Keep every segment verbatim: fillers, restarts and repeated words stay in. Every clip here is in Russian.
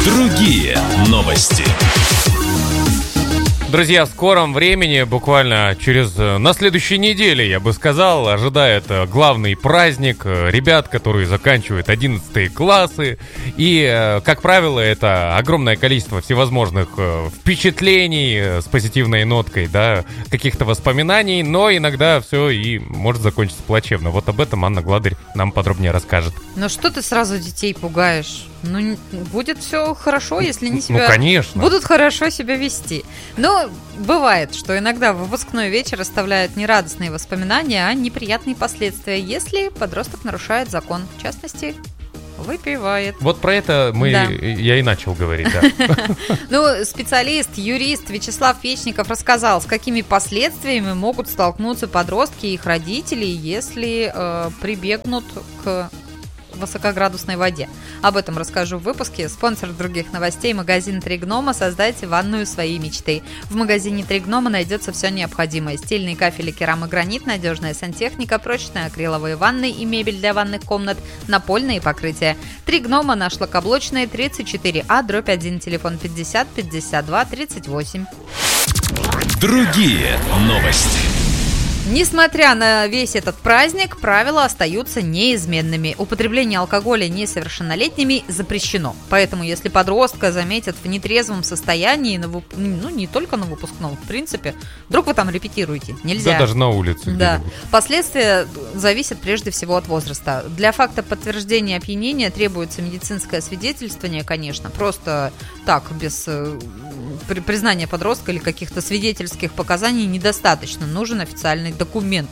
Другие новости. Друзья, в скором времени, буквально через, на следующей неделе, я бы сказал, ожидает главный праздник ребят, которые заканчивают одиннадцатые классы. И, как правило, это огромное количество всевозможных впечатлений с позитивной ноткой, да, каких-то воспоминаний, но иногда все и может закончиться плачевно. Вот об этом Анна Гладырь нам подробнее расскажет. Ну что ты сразу детей пугаешь? Ну, будет все хорошо, если не себя... Ну, конечно. Будут хорошо себя вести. Но бывает, что иногда выпускной вечер оставляет не радостные воспоминания, а неприятные последствия, если подросток нарушает закон. В частности, выпивает. Вот про это мы, да. я и начал говорить, да. Ну, специалист, юрист Вячеслав Вечников рассказал, с какими последствиями могут столкнуться подростки и их родители, если э, прибегнут к высокоградусной воде. Об этом расскажу в выпуске. Спонсор других новостей — магазин «Три гнома». Создайте ванную своей мечты. В магазине «Три гнома» найдется все необходимое. Стильный кафель и керамогранит, надежная сантехника, прочные акриловые ванны и мебель для ванных комнат, напольные покрытия. «Три гнома» на Шлакоблочной, тридцать четыре А, дробь один, телефон пятьдесят пятьдесят два тридцать восемь. Другие новости. Несмотря на весь этот праздник, правила остаются неизменными. Употребление алкоголя несовершеннолетними запрещено. Поэтому, если подростка заметят в нетрезвом состоянии, на вып... ну, не только на выпускном, в принципе, вдруг вы там репетируете, нельзя. Да, даже на улице. Да. Последствия зависят прежде всего от возраста. Для факта подтверждения опьянения требуется медицинское свидетельствование, конечно. Просто так, без признания подростка или каких-то свидетельских показаний недостаточно. Нужен официальный документ.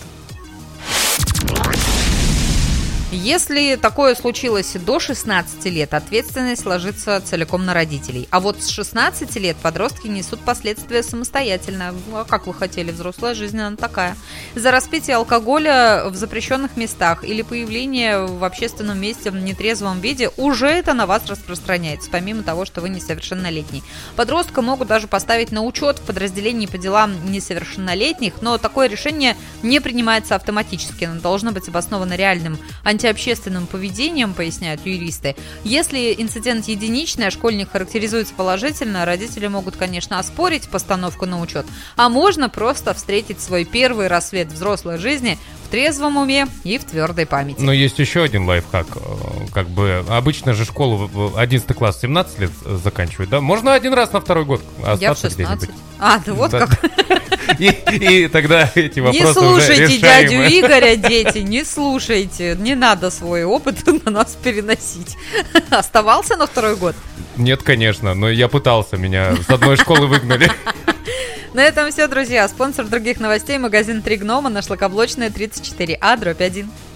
Если такое случилось до шестнадцати лет, ответственность ложится целиком на родителей. А вот с шестнадцати лет подростки несут последствия самостоятельно. А как вы хотели, взрослая жизнь, она такая. За распитие алкоголя в запрещенных местах или появление в общественном месте в нетрезвом виде уже это на вас распространяется, помимо того, что вы несовершеннолетний. Подростка могут даже поставить на учет в подразделении по делам несовершеннолетних, но такое решение не принимается автоматически. Оно должно быть обосновано реальным антиобщественным поведением, поясняют юристы. Если инцидент единичный, а школьник характеризуется положительно, родители могут, конечно, оспорить постановку на учет, а можно просто встретить свой первый рассвет взрослой жизни в трезвом уме и в твердой памяти. Но есть еще один лайфхак. Как бы обычно же школу одиннадцатый класс семнадцать лет заканчивают, да? Можно один раз на второй год остаться где-нибудь. А, да вот да. Как. И, и тогда эти вопросы не слушайте уже дядю Игоря, дети, не слушайте. Не надо свой опыт на нас переносить. Оставался на второй год? Нет, конечно, но я пытался, меня с одной школы выгнали. На этом все, друзья. Спонсор других новостей — магазин «Три гнома» на Шлакоблочной, тридцать четыре А, дробь один.